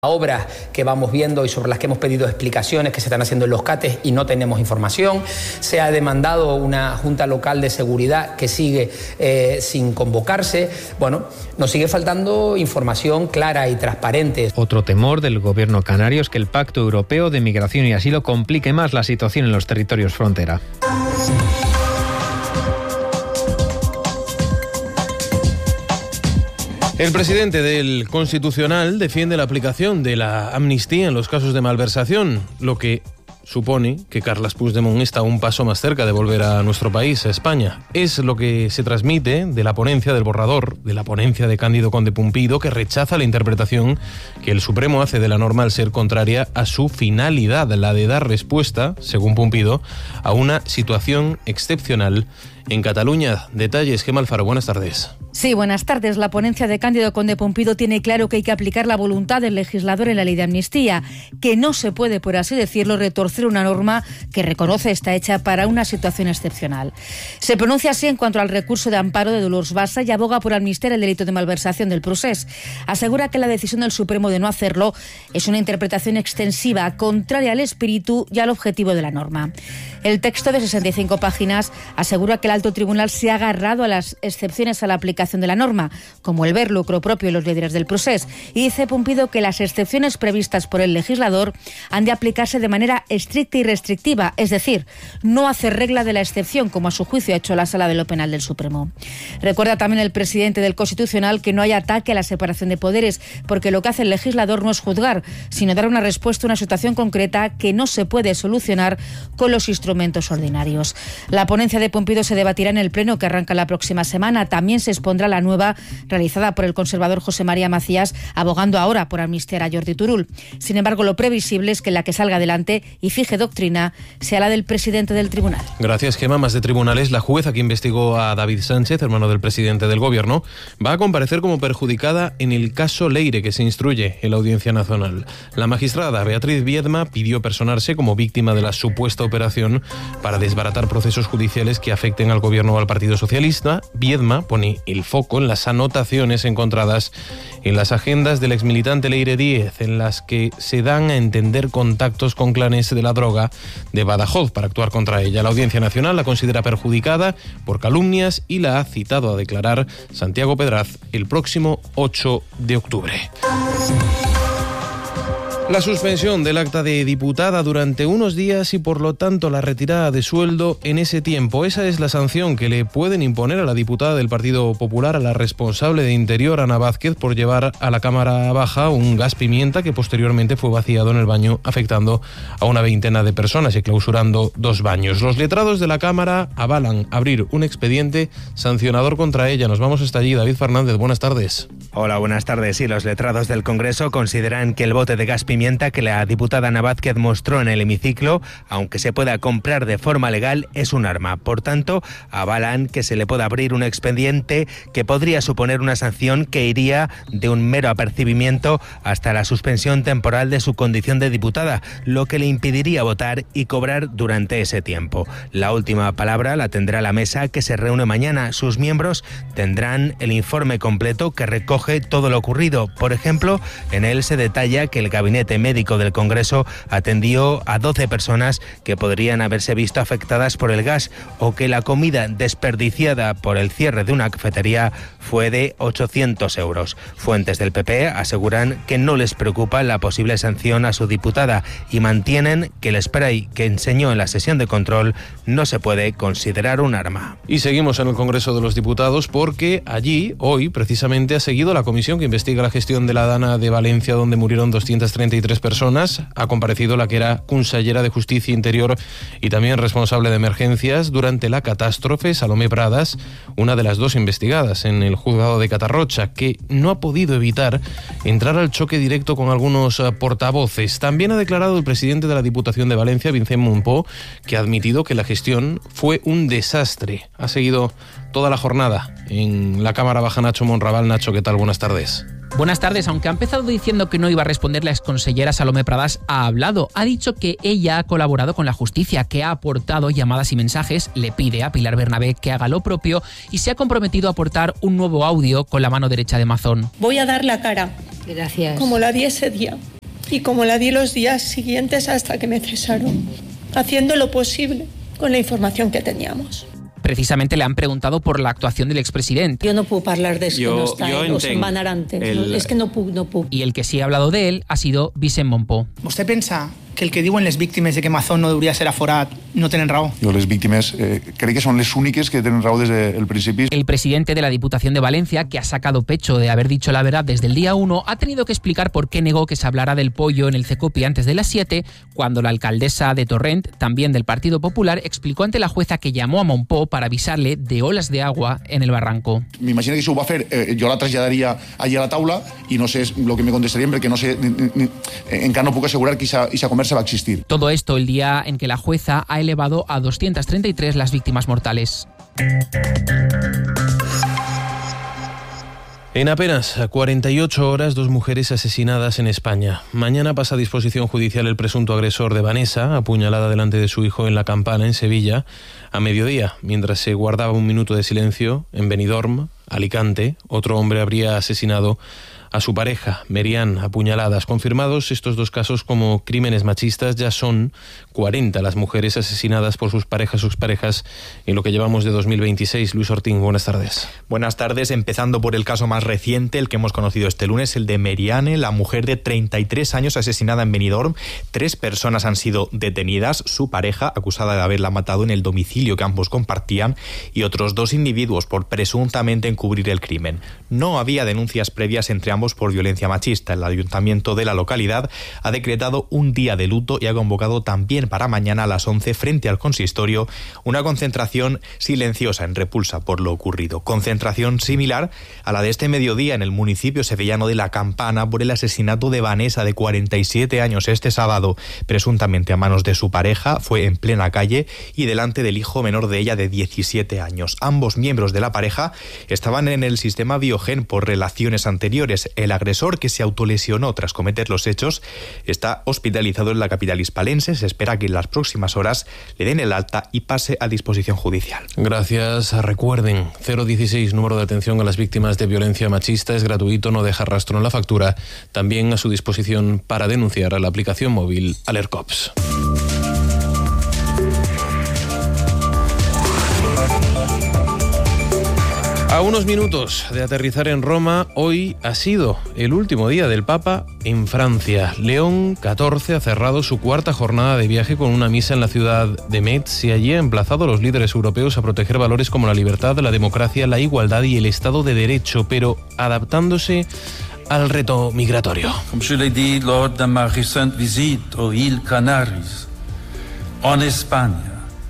obras que vamos viendo y sobre las que hemos pedido explicaciones que se están haciendo en los CATES y no tenemos información. Se ha demandado una Junta Local de Seguridad que sigue sin convocarse. Bueno, nos sigue faltando información clara y transparente. Otro temor del gobierno canario es que el Pacto Europeo de Migración y Asilo complique más la situación en los territorios frontera. El presidente del Constitucional defiende la aplicación de la amnistía en los casos de malversación, lo que supone que Carles Puigdemont está un paso más cerca de volver a nuestro país, a España. Es lo que se transmite de la ponencia del borrador, de la ponencia de Cándido Conde Pumpido, que rechaza la interpretación que el Supremo hace de la norma al ser contraria a su finalidad, la de dar respuesta, según Pumpido, a una situación excepcional en Cataluña. Detalles, Gemma Alfaro, buenas tardes. Sí, buenas tardes. La ponencia de Cándido Conde Pumpido tiene claro que hay que aplicar la voluntad del legislador en la ley de amnistía, que no se puede, por así decirlo, retorcer una norma que reconoce está hecha para una situación excepcional. Se pronuncia así en cuanto al recurso de amparo de Dolors Bassa y aboga por amnistiar el delito de malversación del procés. Asegura que la decisión del Supremo de no hacerlo es una interpretación extensiva, contraria al espíritu y al objetivo de la norma. El texto de 65 páginas asegura que el alto tribunal se ha agarrado a las excepciones a la aplicación de la norma, como el ver lucro propio y los líderes del procés, y dice Pumpido que las excepciones previstas por el legislador han de aplicarse de manera estricta y restrictiva, es decir, no hacer regla de la excepción, como a su juicio ha hecho la Sala de lo Penal del Supremo. Recuerda también el presidente del Constitucional que no hay ataque a la separación de poderes, porque lo que hace el legislador no es juzgar, sino dar una respuesta a una situación concreta que no se puede solucionar con los instrumentos ordinarios. La ponencia de Pumpido se debatirá en el Pleno que arranca la próxima semana. También se expondrá la nueva realizada por el conservador José María Macías, abogando ahora por amnistiar a Jordi Turull. Sin embargo, lo previsible es que la que salga adelante y fije doctrina sea la del presidente del tribunal. Gracias, Gemma. Más de tribunales, la jueza que investigó a David Sánchez, hermano del presidente del Gobierno, va a comparecer como perjudicada en el caso Leire, que se instruye en la Audiencia Nacional. La magistrada Beatriz Viedma pidió personarse como víctima de la supuesta operación para desbaratar procesos judiciales que afecten al Gobierno o al Partido Socialista. Viedma pone el foco en las anotaciones encontradas en las agendas del exmilitante Leire Díez, en las que se dan a entender contactos con clanes de la droga de Badajoz para actuar contra ella. La Audiencia Nacional la considera perjudicada por calumnias y la ha citado a declarar Santiago Pedraz el próximo 8 de octubre. La suspensión del acta de diputada durante unos días y por lo tanto la retirada de sueldo en ese tiempo. Esa es la sanción que le pueden imponer a la diputada del Partido Popular, a la responsable de Interior, Ana Vázquez, por llevar a la Cámara Baja un gas pimienta que posteriormente fue vaciado en el baño, afectando a una veintena de personas y clausurando 2 baños. Los letrados de la Cámara avalan abrir un expediente sancionador contra ella. Nos vamos hasta allí. David Fernández, buenas tardes. Hola, buenas tardes. Sí, los letrados del Congreso consideran que el bote de gas pimienta que la diputada Ana Vázquez mostró en el hemiciclo, aunque se pueda comprar de forma legal, es un arma. Por tanto, avalan que se le pueda abrir un expediente que podría suponer una sanción que iría de un mero apercibimiento hasta la suspensión temporal de su condición de diputada, lo que le impediría votar y cobrar durante ese tiempo. La última palabra la tendrá la mesa, que se reúne mañana. Sus miembros tendrán el informe completo que recoge todo lo ocurrido. Por ejemplo, en él se detalla que el gabinete médico del Congreso atendió a 12 personas que podrían haberse visto afectadas por el gas, o que la comida desperdiciada por el cierre de una cafetería fue de 800 euros. Fuentes del PP aseguran que no les preocupa la posible sanción a su diputada y mantienen que el spray que enseñó en la sesión de control no se puede considerar un arma. Y seguimos en el Congreso de los Diputados porque allí, hoy, precisamente, ha seguido la comisión que investiga la gestión de la Dana de Valencia, donde murieron 233 personas. Ha comparecido la que era consellera de Justicia e Interior y también responsable de emergencias durante la catástrofe, Salomé Pradas, una de las 2 investigadas en el juzgado de Catarrocha, que no ha podido evitar entrar al choque directo con algunos portavoces. También ha declarado el presidente de la Diputación de Valencia, Vicent Monpó, que ha admitido que la gestión fue un desastre. Ha seguido toda la jornada en la Cámara Baja Nacho Monraval. Nacho, ¿qué tal? Buenas tardes. Buenas tardes. Aunque ha empezado diciendo que no iba a responder, la exconsellera Salomé Pradas ha hablado. Ha dicho que ella ha colaborado con la justicia, que ha aportado llamadas y mensajes, le pide a Pilar Bernabé que haga lo propio y se ha comprometido a aportar un nuevo audio con la mano derecha de Mazón. Voy a dar la cara Gracias. Como la di ese día y como la di los días siguientes hasta que me cesaron, haciendo lo posible con la información que teníamos. Precisamente le han preguntado por la actuación del expresidente. Jo no puc parlar de que no està, o se'n van anar antes. És que no puc. Y el que sí ha hablado de él ha sido Vicent Montpó. ¿Usted pensa que el que diuen les víctimes de que Mazón no debería ser aforat no tenen raó? Jo les víctimes crec que són les úniques que tenen raó desde el principi. El presidente de la Diputación de Valencia, que ha sacado pecho de haber dicho la verdad desde el día 1, ha tenido que explicar por qué negó que se hablara del pollo en el Cecopi antes de las 7, cuando la alcaldesa de Torrent, también del Partido Popular, explicó ante la jueza que llamó a Montpó para avisarle de olas de agua en el barranco. M'imagino que si ho va fer, jo la traslladaria allí a la taula i no sé el que me contestarien perquè no sé, encara no puc assegurar que esa conversa va a existir. Todo esto el día en que la jueza ha elevado a 233 las víctimas mortales. En apenas 48 horas, 2 mujeres asesinadas en España. Mañana pasa a disposición judicial el presunto agresor de Vanessa, apuñalada delante de su hijo en La Campana, en Sevilla, a mediodía, mientras se guardaba un minuto de silencio en Benidorm, Alicante. Otro hombre habría asesinado a su pareja, Merian, apuñaladas. Confirmados estos 2 casos como crímenes machistas, ya son 40 las mujeres asesinadas por sus parejas o exparejas en lo que llevamos de 2026. Luis Ortín, buenas tardes. Buenas tardes, empezando por el caso más reciente, el que hemos conocido este lunes, el de Meriane, la mujer de 33 años asesinada en Benidorm. 3 personas han sido detenidas, su pareja, acusada de haberla matado en el domicilio que ambos compartían, y otros 2 individuos por presuntamente encubrir el crimen. No había denuncias previas entre ambos por violencia machista. El ayuntamiento de la localidad ha decretado un día de luto y ha convocado también para mañana a las 11 frente al consistorio una concentración silenciosa en repulsa por lo ocurrido. Concentración similar a la de este mediodía en el municipio sevillano de La Campana por el asesinato de Vanessa, de 47 años, este sábado, presuntamente a manos de su pareja. Fue en plena calle y delante del hijo menor de ella de 17 años. Ambos miembros de la pareja estaban en el sistema Biogen por relaciones anteriores. El agresor, que se autolesionó tras cometer los hechos, está hospitalizado en la capital hispalense. Se espera que en las próximas horas le den el alta y pase a disposición judicial. Gracias. Recuerden, 016, número de atención a las víctimas de violencia machista, es gratuito, no deja rastro en la factura. También a su disposición para denunciar a la aplicación móvil Alercops. A unos minutos de aterrizar en Roma, hoy ha sido el último día del Papa en Francia. León XIV ha cerrado su 4ª jornada de viaje con una misa en la ciudad de Metz y allí ha emplazado a los líderes europeos a proteger valores como la libertad, la democracia, la igualdad y el Estado de Derecho, pero adaptándose al reto migratorio. Como je l'ai dit lors de ma récente visite aux îles Canaries, en España,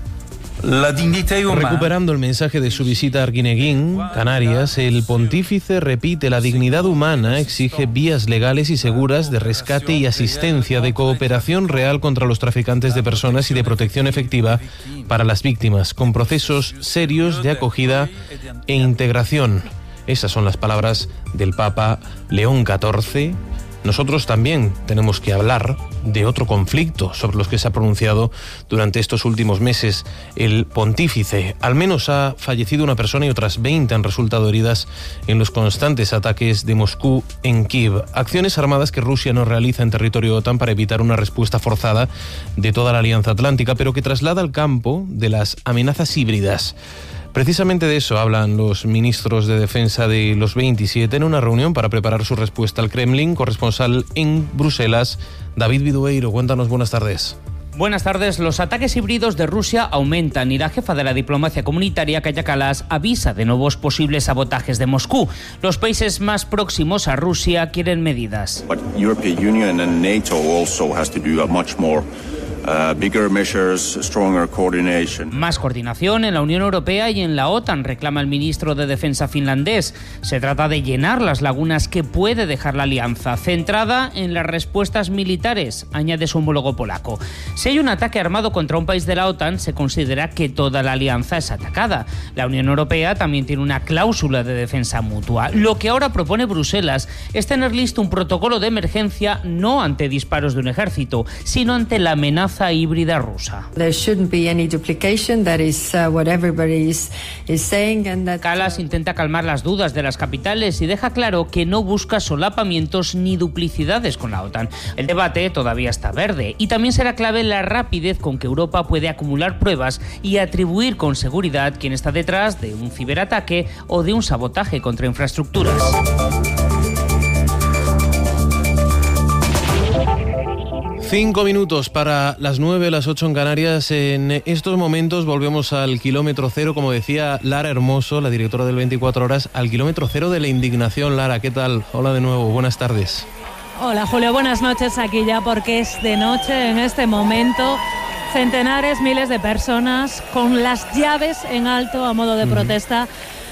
la dignidad humana. Recuperando el mensaje de su visita a Arguineguín, Canarias, el pontífice repite: la dignidad humana exige vías legales y seguras de rescate y asistencia, de cooperación real contra los traficantes de personas y de protección efectiva para las víctimas, con procesos serios de acogida e integración. Esas son las palabras del Papa León XIV. Nosotros también tenemos que hablar de otro conflicto sobre los que se ha pronunciado durante estos últimos meses el pontífice. Al menos ha fallecido una persona y otras 20 han resultado heridas en los constantes ataques de Moscú en Kiev. Acciones armadas que Rusia no realiza en territorio OTAN para evitar una respuesta forzada de toda la Alianza Atlántica, pero que traslada al campo de las amenazas híbridas. Precisamente de eso hablan los ministros de defensa de los 27 en una reunión para preparar su respuesta al Kremlin. Corresponsal en Bruselas, David Vidueiro, cuéntanos, buenas tardes. Buenas tardes. Los ataques híbridos de Rusia aumentan y la jefa de la diplomacia comunitaria, Kaja Kallas, avisa de nuevos posibles sabotajes de Moscú. Los países más próximos a Rusia quieren medidas. But European Union and NATO also has to do a much more bigger measures, stronger coordination. Más coordinación en la Unión Europea y en la OTAN, reclama el ministro de Defensa finlandés. Se trata de llenar las lagunas que puede dejar la alianza, centrada en las respuestas militares, añade su homólogo polaco. Si hay un ataque armado contra un país de la OTAN, se considera que toda la alianza es atacada. La Unión Europea también tiene una cláusula de defensa mutua. Lo que ahora propone Bruselas es tener listo un protocolo de emergencia no ante disparos de un ejército, sino ante la amenaza amenaza híbrida rusa. Kallas intenta calmar las dudas de las capitales y deja claro que no busca solapamientos ni duplicidades con la OTAN. El debate todavía está verde y también será clave la rapidez con que Europa puede acumular pruebas y atribuir con seguridad quién está detrás de un ciberataque o de un sabotaje contra infraestructuras. Cinco minutos para las 9, las 8 en Canarias. En estos momentos volvemos al kilómetro cero, como decía Lara Hermoso, la directora del 24 Horas, al kilómetro cero de la indignación. Lara, ¿qué tal? Hola de nuevo, buenas tardes. Hola Julio, buenas noches. Aquí ya porque es de noche en este momento. Centenares, miles de personas con las llaves en alto a modo de protesta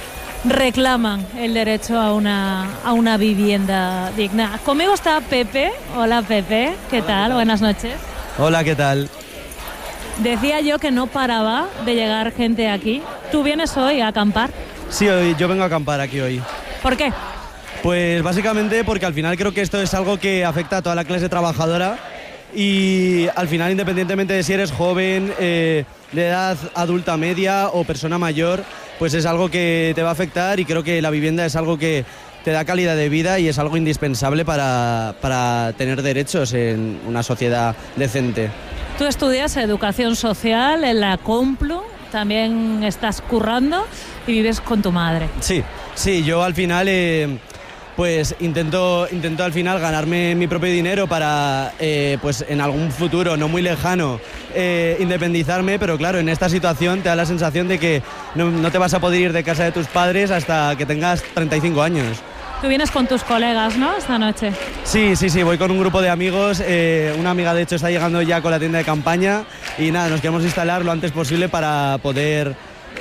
reclaman el derecho a una vivienda digna. Conmigo está Pepe. Hola Pepe, ¿qué tal? Buenas noches. Hola, ¿qué tal? Decía yo que no paraba de llegar gente aquí. ¿Tú vienes hoy a acampar? Sí, yo vengo a acampar aquí hoy. ¿Por qué? Pues básicamente porque al final creo que esto es algo que afecta a toda la clase trabajadora y al final, independientemente de si eres joven, de edad adulta media o persona mayor, pues es algo que te va a afectar y creo que la vivienda es algo que te da calidad de vida y es algo indispensable para tener derechos en una sociedad decente. Tú estudias educación social en la Complu, también estás currando y vives con tu madre. Sí, yo al final pues intento al final ganarme mi propio dinero para pues en algún futuro no muy lejano independizarme, pero claro, en esta situación te da la sensación de que no te vas a poder ir de casa de tus padres hasta que tengas 35 años. Tú vienes con tus colegas, ¿no?, esta noche. Sí, voy con un grupo de amigos, una amiga de hecho está llegando ya con la tienda de campaña y nada, nos queremos instalar lo antes posible para poder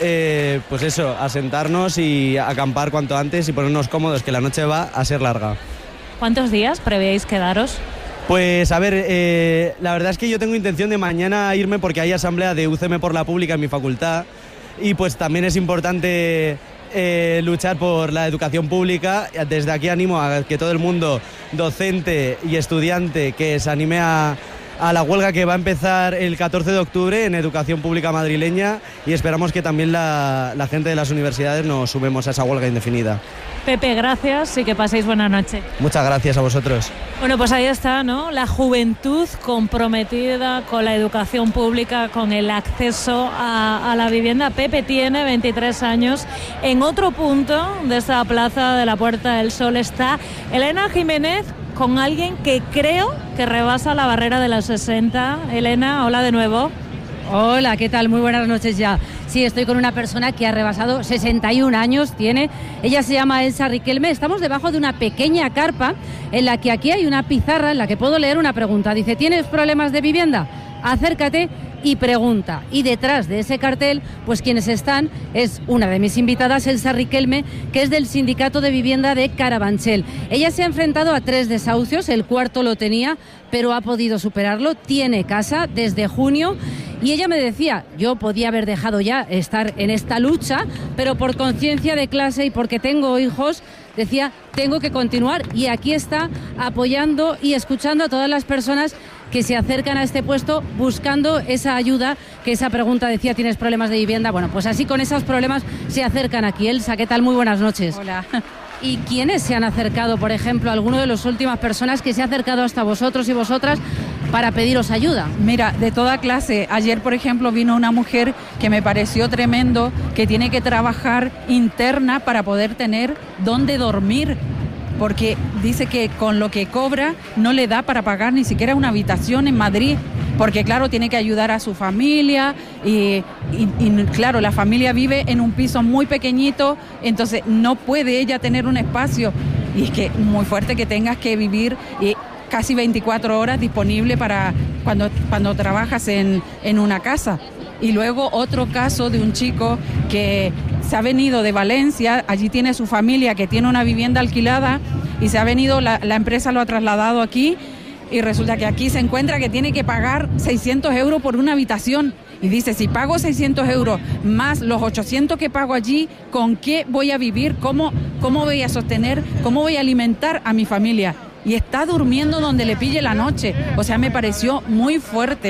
pues eso, asentarnos y acampar cuanto antes y ponernos cómodos, que la noche va a ser larga. ¿Cuántos días prevéis quedaros? Pues a ver, la verdad es que yo tengo intención de mañana irme porque hay asamblea de UCM por la Pública en mi facultad y pues también es importante luchar por la educación pública. Desde aquí animo a que todo el mundo, docente y estudiante, que se anime a la huelga que va a empezar el 14 de octubre en Educación Pública Madrileña y esperamos que también la gente de las universidades nos sumemos a esa huelga indefinida. Pepe, gracias y que paséis buena noche. Muchas gracias a vosotros. Bueno, pues ahí está, ¿no?, la juventud comprometida con la educación pública, con el acceso a la vivienda. Pepe tiene 23 años. En otro punto de esta plaza de la Puerta del Sol está Elena Jiménez, con alguien que creo que rebasa la barrera de los 60. Elena, hola de nuevo. Hola, ¿qué tal? Muy buenas noches ya. Sí, estoy con una persona que ha rebasado 61 años, tiene. Ella se llama Elsa Riquelme. Estamos debajo de una pequeña carpa en la que aquí hay una pizarra en la que puedo leer una pregunta. Dice, ¿tienes problemas de vivienda? Acércate y pregunta. Y detrás de ese cartel, pues quienes están es una de mis invitadas, Elsa Riquelme, que es del Sindicato de Vivienda de Carabanchel. Ella se ha enfrentado a 3 desahucios, el cuarto lo tenía, pero ha podido superarlo, tiene casa desde junio y ella me decía, yo podía haber dejado ya estar en esta lucha, pero por conciencia de clase y porque tengo hijos, decía, tengo que continuar y aquí está apoyando y escuchando a todas las personas que se acercan a este puesto buscando esa ayuda, que esa pregunta decía, ¿tienes problemas de vivienda? Bueno, pues así con esos problemas se acercan aquí. Elsa, ¿qué tal? Muy buenas noches. Hola. ¿Y quiénes se han acercado, por ejemplo, alguno de las últimas personas que se ha acercado hasta vosotros y vosotras para pediros ayuda? Mira, de toda clase. Ayer, por ejemplo, vino una mujer que me pareció tremendo, que tiene que trabajar interna para poder tener dónde dormir, porque dice que con lo que cobra no le da para pagar ni siquiera una habitación en Madrid, porque claro, tiene que ayudar a su familia y claro, la familia vive en un piso muy pequeñito, entonces no puede ella tener un espacio y es que muy fuerte que tengas que vivir casi 24 horas disponible para cuando trabajas en una casa. Y luego otro caso de un chico que se ha venido de Valencia, allí tiene su familia que tiene una vivienda alquilada y se ha venido, la empresa lo ha trasladado aquí y resulta que aquí se encuentra que tiene que pagar 600 euros por una habitación. Y dice, si pago 600 euros más los 800 que pago allí, ¿con qué voy a vivir? ¿Cómo voy a sostener? ¿Cómo voy a alimentar a mi familia? Y está durmiendo donde le pille la noche. O sea, me pareció muy fuerte.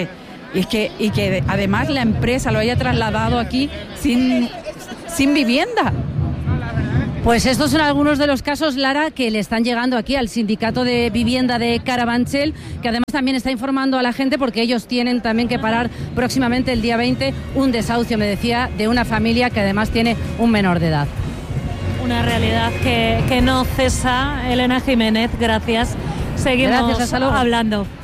y que además la empresa lo haya trasladado aquí sin vivienda. Pues estos son algunos de los casos, Lara, que le están llegando aquí al sindicato de vivienda de Carabanchel, que además también está informando a la gente porque ellos tienen también que parar próximamente el día 20 un desahucio, me decía, de una familia que además tiene un menor de edad. Una realidad que no cesa. Elena Jiménez, gracias. Seguimos hablando.